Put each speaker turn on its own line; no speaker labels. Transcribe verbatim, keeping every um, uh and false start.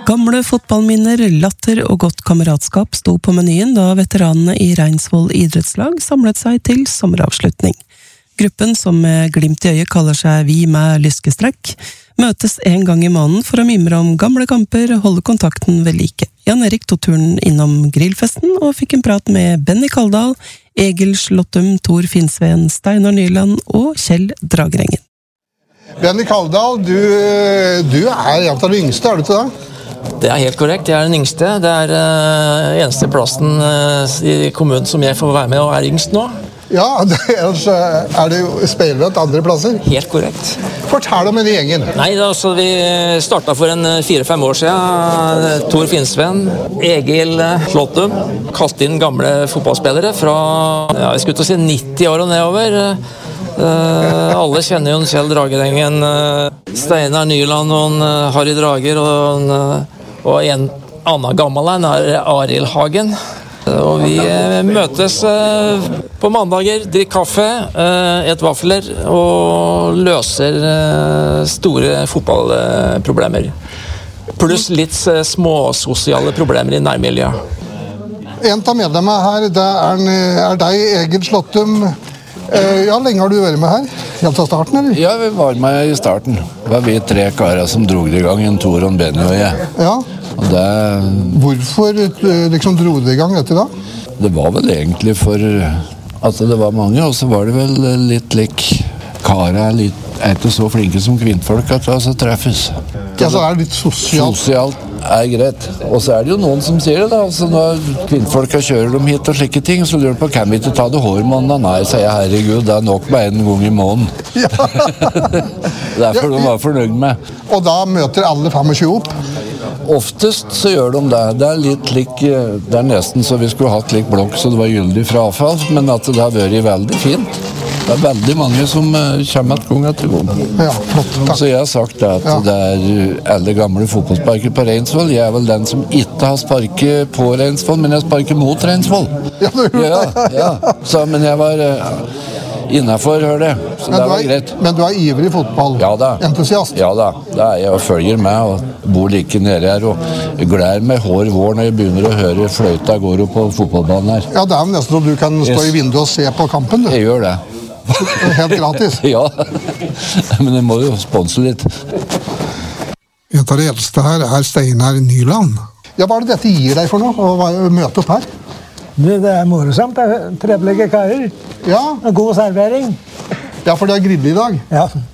Gamle fotballminner, latter og godt kameratskap sto på menyen da veteranene i Reinsvoll idrettslag samlet seg til sommeravslutning. Gruppen, som med glimt i øyet kaller seg Vi med lyskestrekk, møtes en gang i måneden for å mimre om gamle kamper og holde kontakten ved like. Jan Erik tog turen innom grillfesten og fikk en prat med Benny Kaldal, Egil Slåttum, Tor Finnsveen, Steinar Nyland og Kjell Dragrengen.
Benny Kaldal, du, du er en av de yngste, er du ikke det?
Det er helt korrekt, jeg er den yngste. Det er uh, eneste plassen uh, i kommunen som jeg får være med og er yngst nå.
Ja, det, ellers er det jo spillere til andre plasser.
Helt korrekt.
Fortell om denne gjengen.
Nei, altså, vi startet for en fire-fem år siden. Tor Finnsveen, Egil Slåttum, kastet inn gamle fotballspillere fra, ja, jeg skulle til å si nitti år og nedover. Uh, alle kjenner jo Kjell Dragrengen, uh, Steinar Nyland og uh, Harry Drager og, uh, og en annen gammel en er Arild Hagen. Uh, og vi uh, møtes uh, på mandager, drikker kaffe, uh, et vafler og løser uh, store fotballproblemer. Pluss litt uh, små sosiale problemer i nærmiljøet.
En av medlemmene her, det er, er deg, Egil Slåttum. Ja, lenge har du vært med her? Helt fra starten, eller?
Ja, vi var med i starten. Det var vi tre karer som drog det i gang, en Tor og Benny og jeg.
Ja.
Og det...
Hvorfor liksom drog det i gang dette da?
Det var vel egentlig for at det var mange, og så var det vel litt lik karer er, litt, er ikke så flinke som kvinnfolk at vi altså treffes.
Ja, så er det litt sosialt.
Sosialt er greit. Og så er det jo noen som sier det da, altså når kvinnfolka kjører dem hit og slike ting, så lurer de på, kan vi ikke ta det hårmåneden? Nei, sier jeg, herregud, det er nok med en gang i måneden. Ja. Derfor de var fornøyd med.
Og da møter alle tjuefem opp?
Oftest så gjør de det. Det er litt lik, det er nesten så vi skulle hatt lik blokk, så det var gyldig frafall, men at det har vært veldig fint. Det er veldig mange som uh, kommer et gang etter gang.
Ja, flott, takk.
Så jeg har sagt at ja. Det er alle gamle fotballsparker på Reinsvoll. Jeg er vel den som ikke har sparket på Reinsvoll, men jeg sparker mot Reinsvoll.
Ja, du gjorde
ja,
det.
Ja. Så, men jeg var uh, innenfor, hør det. Så
men
det var
er,
greit.
Men du er ivrig fotball?
Ja da.
Entusiast?
Ja da. Det er jeg og følger med og bor like nede her. Og gleder meg hår vår når jeg begynner å høre fløyta går opp på fotballbanen her.
Ja, det er nesten så du kan stå yes. i vinduet og se på kampen, du.
Jeg gjør det.
Helt gratis.
Ja, men jeg må jo sponse litt.
En av de eldste her er Steinar Nyland. Ja, hva er det dette gir deg for noe, å møte opp her?
Det, det er morsomt, det er trevelige karer.
Ja.
God servering.
Ja, for det er grill i dag.
Ja.